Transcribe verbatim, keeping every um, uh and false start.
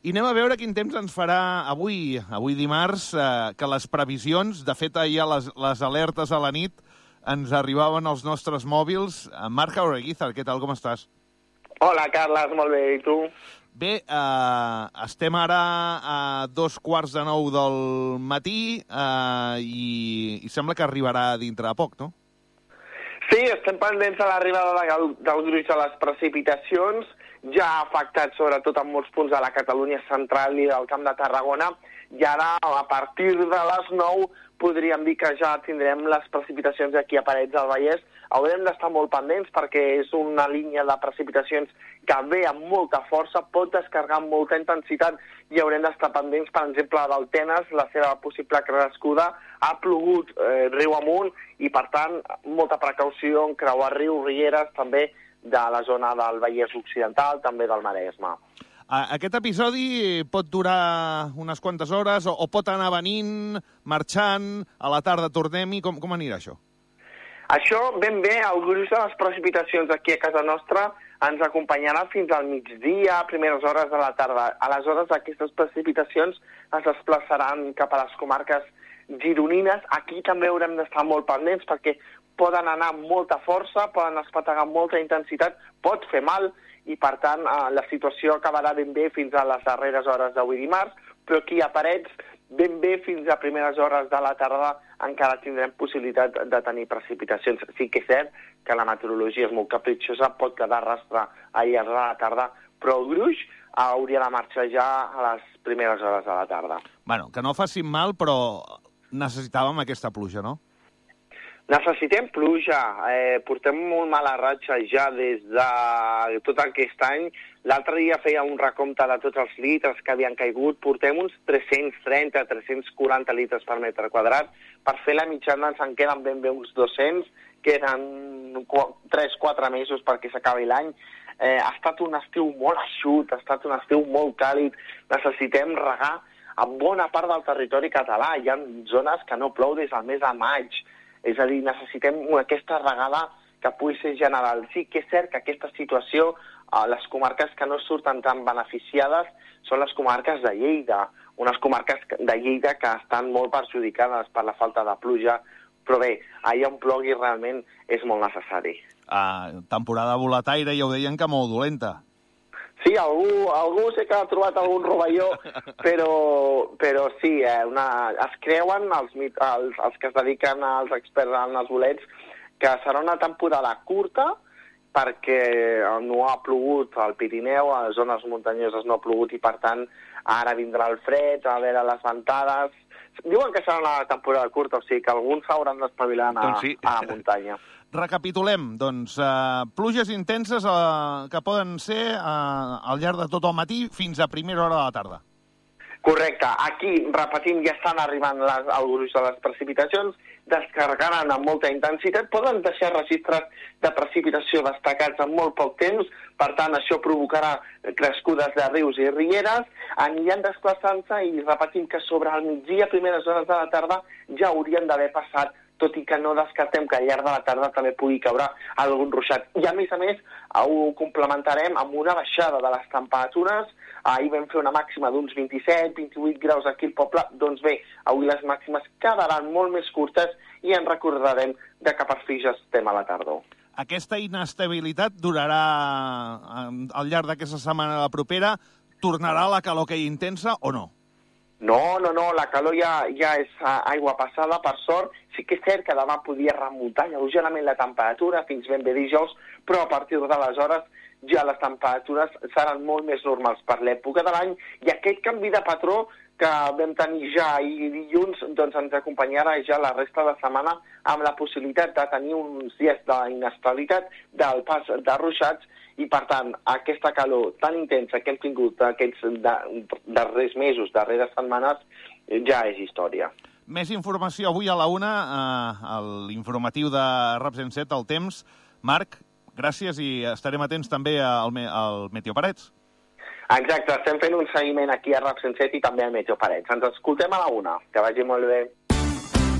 I anem a veure quin temps ens farà avui, avui dimarts, eh, que les previsions, de fet, ahir les, les alertes a la nit ens arribaven als nostres mòbils. Marc Jaureguizar, què tal, com estàs? Hola, Carles, molt bé, i tu? Bé, eh, estem ara a dos quarts de nou del matí eh, i, i sembla que arribarà dintre de poc, no? Sí, estem pendents de l'arribada del, del gruix de les precipitacions, ja ha afectat sobretot en molts punts de la Catalunya central i del Camp de Tarragona, i ara, a partir de les nou, podríem dir que ja tindrem les precipitacions aquí a Parets del Vallès. Haurem d'estar molt pendents perquè és una línia de precipitacions que ve amb molta força, pot descarregar amb molta intensitat i haurem d'estar pendents, per exemple, del Tenes, la seva possible crescuda. Ha plogut eh, riu amunt i, per tant, molta precaució en creuar riu, rieres, també de la zona del Vallès Occidental, també del Maresme. Aquest episodi pot durar unes quantes hores o, o pot anar venint, marxant, a la tarda tornem-hi? Com, com anirà això? Això, ben bé, el gruix de les precipitacions aquí a casa nostra ens acompanyarà fins al migdia, a primeres hores de la tarda. Aleshores, aquestes precipitacions es desplaçaran cap a les comarques gironines. Aquí també haurem d'estar molt pendents perquè poden anar amb molta força, poden espetegar amb molta intensitat, pot fer mal, i, per tant, la situació acabarà ben bé fins a les darreres hores d'avui dimarts, però aquí a Parets, ben bé fins a primeres hores de la tarda encara tindrem possibilitat de tenir precipitacions. Sí que és cert que la meteorologia és molt capritxosa, pot quedar rastre ahir a la tarda, però el gruix hauria de marxar ja a les primeres hores de la tarda. Bueno, que no facin mal, però necessitàvem aquesta pluja, no? Necessitem pluja. Eh, portem molt mala ratxa ja des de tot aquest any. L'altre dia feia un recompte de tots els litres que havien caigut. Portem uns tres-cents trenta a tres-cents quaranta litres per metre quadrat. Per fer la mitjana ens en queden ben bé uns dos-cents, queden tres quatre mesos perquè s'acabi l'any. Eh, ha estat un estiu molt eixut, ha estat un estiu molt càlid. Necessitem regar a bona part del territori català. Hi ha zones que no plou des del mes de maig. És a dir, necessitem aquesta regada que pugui ser general. Sí que és cert que aquesta situació, les comarques que no surten tan beneficiades són les comarques de Lleida, unes comarques de Lleida que estan molt perjudicades per la falta de pluja, però bé, allà on plogui realment és molt necessari. Ah, temporada volataire, ja ho deien que molt dolenta. Sí, algú, algú sé que ha trobat algun rovelló, però, però sí, eh, una, es creuen els, els, els que es dediquen als experts en els bolets que serà una temporada curta perquè no ha plogut al Pirineu, a les zones muntanyoses no ha plogut i, per tant, ara vindrà el fred, a veure les ventades. Diuen que serà una temporada curta, o sigui que alguns s'hauran d'espavilar a, doncs sí. a la muntanya. Recapitulem, doncs, eh, pluges intenses eh, que poden ser eh, al llarg de tot el matí fins a primera hora de la tarda. Correcte. Aquí, repetim, ja estan arribant les, el gruix de les precipitacions, descarregaran amb molta intensitat, poden deixar registres de precipitació destacats en molt poc temps, per tant, això provocarà crescudes de rius i rieres, aniran desplaçant-se i repetim que sobre el migdia, primeres hores de la tarda, ja haurien d'haver passat, tot i que no descartem que al llarg de la tarda també pugui caure algun ruixat. I, a més a més, ho complementarem amb una baixada de les temperatures. Ahir vam fer una màxima d'uns vint-i-set vint-i-vuit graus aquí al poble. Doncs bé, avui les màximes quedaran molt més curtes i ens recordarem de que per fi ja estem a la tardor. Aquesta inestabilitat durarà al llarg d'aquesta setmana propera? Tornarà la calor que hi intensa o no? No, no, no, la calor ja, ja és aigua passada, per sort. Sí que és cert que demà podia remuntar lleugerament la temperatura fins ben bé dijous, però a partir d'aleshores ja les temperatures seran molt més normals per l'època de l'any i aquest canvi de patró que vam tenir ja ahir dilluns doncs ens acompanyarà ja la resta de setmana amb la possibilitat de tenir uns dies d'inestabilitat, del pas de ruixats i, per tant, aquesta calor tan intensa que hem tingut aquests darrers mesos, darreres setmanes, ja és història. Més informació avui a la una, eh, a l'informatiu de Rap cent set, el temps. Marc, gràcies i estarem atents també al, al Meteo Parets. Exacte, estem fent un seguiment aquí a Rap cent set i també al Meteo Parets. Ens escoltem a la una. Que vagi molt bé.